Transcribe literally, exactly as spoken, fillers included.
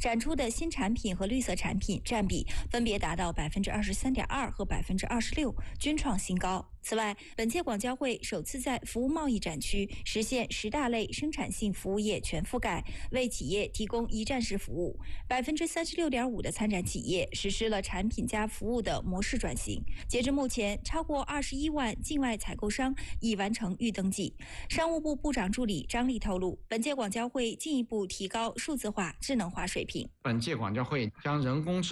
展出的新产品和绿色产品占比分别达到百分之二十三点二和百分之二十六，均创新高。此外，本届广交会首次在服务贸易展区实现十大类生产性服务业全覆盖，为企业提供一站式服务。百分之三十六点五的参展企业实施了产品加服务的模式转型。截至目前，超过二十一万境外采购商已完成预登记。商务部部长助理张丽透露，本届广交会进一步提高数字化、智能化水平。 本届广交会将人工智